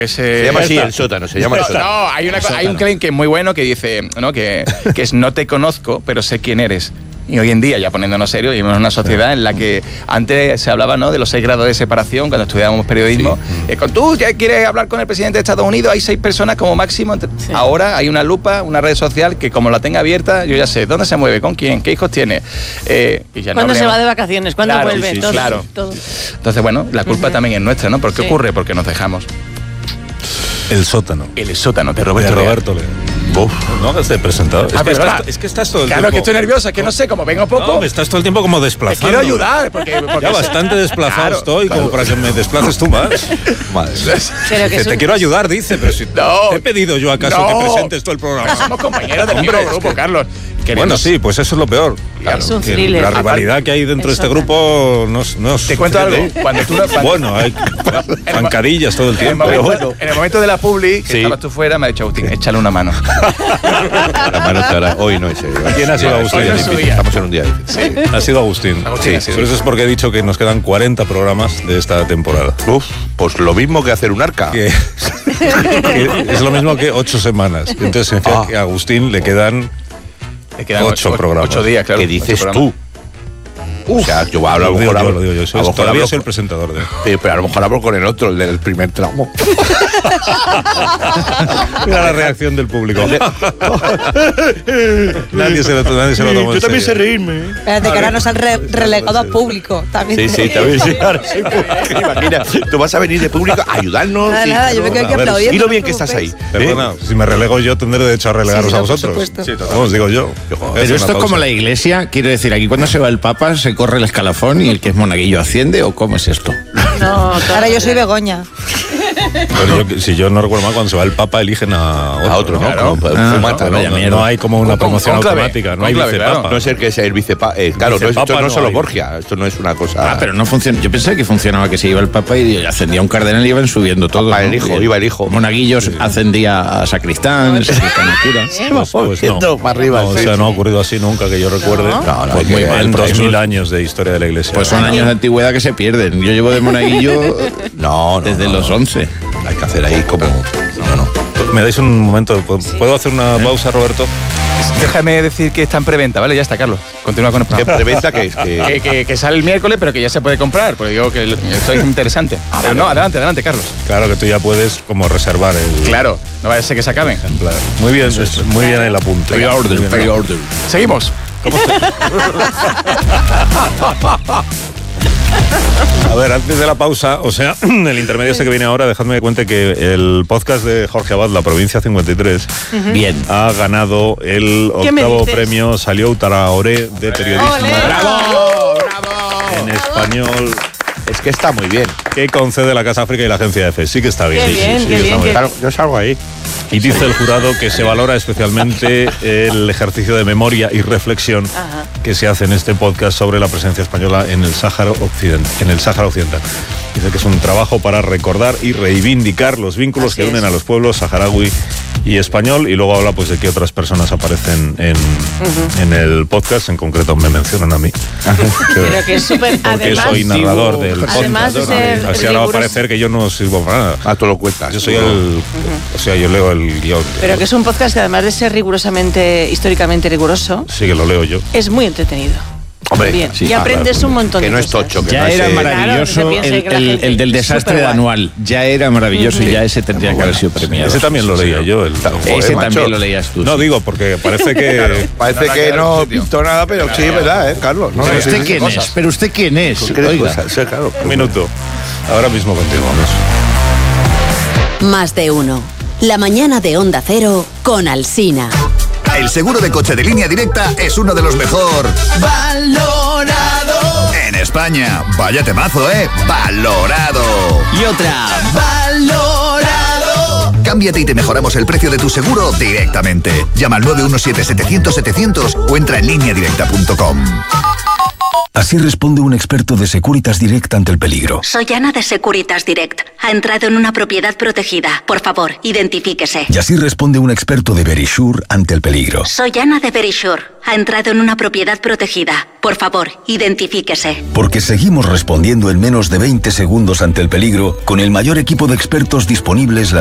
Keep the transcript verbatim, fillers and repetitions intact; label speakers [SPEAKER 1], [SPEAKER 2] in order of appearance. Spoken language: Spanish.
[SPEAKER 1] Ese,
[SPEAKER 2] se llama así el sótano, se llama
[SPEAKER 1] no,
[SPEAKER 2] el sótano.
[SPEAKER 1] No, hay, una, hay un claim que es muy bueno que dice, ¿no? que, que es no te conozco, pero sé quién eres. Y hoy en día, ya poniéndonos serios, vivimos en una sociedad en la que antes se hablaba, ¿no?, de los seis grados de separación cuando estudiábamos periodismo. Sí. Eh, con tú ya quieres hablar con el presidente de Estados Unidos, hay seis personas como máximo. Sí. Ahora hay una lupa, una red social que como la tenga abierta, yo ya sé dónde se mueve, con quién, qué hijos tiene. Eh, y ya
[SPEAKER 3] ¿Cuándo
[SPEAKER 1] no
[SPEAKER 3] se va de vacaciones? ¿Cuándo
[SPEAKER 1] claro,
[SPEAKER 3] vuelve?
[SPEAKER 1] Sí, sí,
[SPEAKER 3] todo,
[SPEAKER 1] claro.
[SPEAKER 3] Todo.
[SPEAKER 1] Entonces, bueno, la culpa uh-huh. también es nuestra, ¿no? ¿Por qué sí. ocurre? Porque nos dejamos.
[SPEAKER 4] El sótano.
[SPEAKER 1] El sótano de Roberto,
[SPEAKER 4] de Roberto Leal. Uf, no hagas de presentado. Es, ah, que estás, es que estás todo el
[SPEAKER 1] claro,
[SPEAKER 4] tiempo.
[SPEAKER 1] Claro, que estoy nerviosa, es que no sé, como vengo poco.
[SPEAKER 4] No, me estás todo el tiempo como desplazando.
[SPEAKER 1] Te quiero ayudar. Porque, porque
[SPEAKER 4] ya bastante desplazado claro, estoy, claro. como para que me desplaces tú más. Madre.
[SPEAKER 3] Pero que
[SPEAKER 4] te, te quiero ayudar, dice, pero si
[SPEAKER 1] no,
[SPEAKER 4] te he pedido yo acaso
[SPEAKER 1] no,
[SPEAKER 4] que presentes todo el programa.
[SPEAKER 1] Somos compañeros del mismo grupo, que... Carlos.
[SPEAKER 4] Queremos... Bueno, sí, pues eso es lo peor.
[SPEAKER 3] Claro, es un
[SPEAKER 4] thriller. La rivalidad que hay dentro de este grupo no, no es...
[SPEAKER 1] Te cuento algo. Cuando tú, cuando...
[SPEAKER 4] Bueno, hay zancadillas todo el tiempo.
[SPEAKER 1] En el momento, en el momento de la publi, que sí. estabas tú fuera, me ha dicho Agustín, échale una mano.
[SPEAKER 2] La mano estará. Hoy no es él.
[SPEAKER 4] ¿Quién ha sido Agustín?
[SPEAKER 2] No Estamos en un día
[SPEAKER 4] difícil. Sí. Ha sido Agustín.
[SPEAKER 2] Agustín
[SPEAKER 4] sí, sí. Pero eso es porque he dicho que nos quedan cuarenta programas de esta temporada.
[SPEAKER 2] Uf, pues lo mismo que hacer un arca.
[SPEAKER 4] Que, que es lo mismo que ocho semanas. Entonces significa ah. que a Agustín le quedan...
[SPEAKER 1] Le quedan
[SPEAKER 4] ocho, ocho programas.
[SPEAKER 1] Ocho días, claro.
[SPEAKER 2] ¿Qué dices tú? Uf, o sea, yo a lo mejor hablo,
[SPEAKER 4] lo digo yo, soy, todavía soy el presentador de.
[SPEAKER 2] Sí, pero a lo mejor hablo con el otro, el del primer tramo.
[SPEAKER 4] Mira la reacción del público. nadie se lo, nadie se lo tomó.
[SPEAKER 2] Yo también sé reírme.
[SPEAKER 5] Espérate, que ahora nos han re relegado a público. También
[SPEAKER 2] sí, sí, también sí. Ahora sí. Imagina, tú vas a venir de público a ayudarnos.
[SPEAKER 5] Nada,
[SPEAKER 2] sí,
[SPEAKER 5] nada, yo me quedo aquí aplaudiendo.
[SPEAKER 2] Y lo bien que estás ahí.
[SPEAKER 4] Perdona, si me relego yo, tendré derecho a relegaros
[SPEAKER 5] sí,
[SPEAKER 4] a vosotros.
[SPEAKER 5] Sí,
[SPEAKER 4] os digo yo.
[SPEAKER 6] Pero esto es como la iglesia, quiero decir, aquí cuando se va el Papa se corre el escalafón y el que es monaguillo asciende, ¿o cómo es esto?
[SPEAKER 5] No, ahora yo soy Begoña.
[SPEAKER 4] Pero yo, si yo no recuerdo mal, cuando se va el Papa eligen a otro,
[SPEAKER 2] a otro ¿no?
[SPEAKER 4] Claro.
[SPEAKER 2] Como,
[SPEAKER 4] ah, fumata, no, no, no hay como una promoción
[SPEAKER 1] con, con
[SPEAKER 4] automática, no hay
[SPEAKER 1] clave,
[SPEAKER 4] vicepapa.
[SPEAKER 1] claro.
[SPEAKER 2] No es el que sea el vicepapa. Eh, claro,
[SPEAKER 4] vicepapa
[SPEAKER 2] no, esto no
[SPEAKER 4] no
[SPEAKER 2] es solo
[SPEAKER 4] hay.
[SPEAKER 2] Borgia, esto no es una cosa...
[SPEAKER 6] Ah, pero no funciona. Yo pensé que funcionaba que se iba el Papa y ascendía un cardenal y iban subiendo todos.
[SPEAKER 2] Papa,
[SPEAKER 6] ¿no?
[SPEAKER 2] el hijo, iba el hijo.
[SPEAKER 6] Monaguillos sí. ascendía a sacristán, el sacristán a cura.
[SPEAKER 4] Pues, pues no,
[SPEAKER 2] para arriba,
[SPEAKER 4] no,
[SPEAKER 2] sí,
[SPEAKER 4] o sea,
[SPEAKER 2] sí.
[SPEAKER 4] no ha ocurrido así nunca que yo recuerde.
[SPEAKER 5] No,
[SPEAKER 2] no, no
[SPEAKER 4] pues muy mal, en dos mil años de historia de la iglesia.
[SPEAKER 6] Pues son años de antigüedad que se pierden. Yo llevo de monaguillo
[SPEAKER 2] no, no,
[SPEAKER 6] desde
[SPEAKER 2] no,
[SPEAKER 6] los once.
[SPEAKER 2] Hay que hacer ahí como... No, no.
[SPEAKER 4] ¿Me dais un momento? ¿Puedo hacer una pausa, Roberto?
[SPEAKER 1] Déjame decir que está en preventa, ¿vale? Ya está, Carlos. Continúa con el programa.
[SPEAKER 2] ¿Qué preventa que es? Que...
[SPEAKER 1] Que, que, que sale el miércoles, pero que ya se puede comprar. Porque digo que esto es interesante. Pero no, adelante, adelante, Carlos.
[SPEAKER 4] Claro que tú ya puedes como reservar el...
[SPEAKER 1] Claro, no vaya a ser que se acaben.
[SPEAKER 4] Ejemplar. Muy bien, es, muy bien el apunte.
[SPEAKER 6] Pre-order, pre-order.
[SPEAKER 1] Seguimos.
[SPEAKER 4] ¿Cómo A ver, antes de la pausa, o sea, el intermedio este que viene ahora, dejadme que cuente que el podcast de Jorge Abad, La Provincia cincuenta y tres,
[SPEAKER 6] uh-huh. bien,
[SPEAKER 4] ha ganado el octavo premio Salió Traoré de periodismo.
[SPEAKER 3] ¡Olé!
[SPEAKER 1] ¡Bravo! ¡Bravo!
[SPEAKER 4] En español.
[SPEAKER 2] Es que está muy bien.
[SPEAKER 4] Que concede la Casa África y la Agencia Efe. Sí que está bien.
[SPEAKER 3] Qué
[SPEAKER 4] sí,
[SPEAKER 3] bien,
[SPEAKER 4] sí,
[SPEAKER 3] qué
[SPEAKER 4] sí,
[SPEAKER 3] bien.
[SPEAKER 4] Está
[SPEAKER 3] Qué...
[SPEAKER 2] Claro, yo salgo ahí.
[SPEAKER 4] Y dice el jurado que se valora especialmente el ejercicio de memoria y reflexión
[SPEAKER 3] Ajá.
[SPEAKER 4] que se hace en este podcast sobre la presencia española en el Sáhara Occidental. En el Sáhara Occidental. Dice que es un trabajo para recordar y reivindicar los vínculos Así que unen es. a los pueblos saharaui y español, y luego habla pues de que otras personas aparecen en, uh-huh. en el podcast, en concreto me mencionan a mí.
[SPEAKER 3] Pero que es súper...
[SPEAKER 4] Porque
[SPEAKER 3] además,
[SPEAKER 4] soy narrador del podcast.
[SPEAKER 3] Además de ser
[SPEAKER 4] Así ahora va a parecer que yo no sirvo para nada.
[SPEAKER 2] Ah, tú lo cuentas.
[SPEAKER 4] Yo soy el... Uh-huh. O sea, yo leo el guión.
[SPEAKER 3] Pero que es un podcast que además de ser rigurosamente, históricamente riguroso...
[SPEAKER 4] Sí, que lo leo yo.
[SPEAKER 3] Es muy entretenido.
[SPEAKER 2] Hombre,
[SPEAKER 3] bien.
[SPEAKER 2] Sí.
[SPEAKER 3] Y aprendes
[SPEAKER 2] ah, claro.
[SPEAKER 3] un montón
[SPEAKER 2] que
[SPEAKER 3] de
[SPEAKER 2] no
[SPEAKER 3] cosas.
[SPEAKER 2] Es tocho, que
[SPEAKER 6] ya
[SPEAKER 2] no
[SPEAKER 6] era
[SPEAKER 2] es,
[SPEAKER 6] maravilloso
[SPEAKER 3] claro,
[SPEAKER 6] el, el, el del desastre de anual. Ya era maravilloso uh-huh. y ya ese tendría que haber sido premiado.
[SPEAKER 4] Ese también lo leía yo. El,
[SPEAKER 6] Joder, ese macho. También lo leías tú.
[SPEAKER 4] No, digo, porque parece que...
[SPEAKER 2] Claro, parece no, que no pintó nada, pero claro, sí, es verdad, ¿eh, Carlos? No,
[SPEAKER 6] ¿Pero,
[SPEAKER 2] no,
[SPEAKER 6] usted
[SPEAKER 2] sí,
[SPEAKER 6] quién
[SPEAKER 2] cosas.
[SPEAKER 6] es? ¿Pero usted quién es?
[SPEAKER 2] Oiga. Sí, claro.
[SPEAKER 4] Un minuto. Ahora mismo continuamos.
[SPEAKER 7] Más de uno. La mañana de Onda Cero con Alsina.
[SPEAKER 8] El seguro de coche de Línea Directa es uno de los mejor valorado en España. Vaya temazo, ¿eh? Valorado.
[SPEAKER 6] Y otra.
[SPEAKER 8] Valorado. Cámbiate y te mejoramos el precio de tu seguro directamente. Llama al nueve uno siete setecientos setecientos o entra en línea directa punto com.
[SPEAKER 9] Así responde un experto de Securitas Direct ante el peligro.
[SPEAKER 10] Soy Ana de Securitas Direct. Ha entrado en una propiedad protegida. Por favor, identifíquese.
[SPEAKER 9] Y así responde un experto de Verisure ante el peligro.
[SPEAKER 10] Soy Ana de Verisure. Ha entrado en una propiedad protegida. Por favor, identifíquese.
[SPEAKER 9] Porque seguimos respondiendo en menos de veinte segundos ante el peligro con el mayor equipo de expertos disponibles.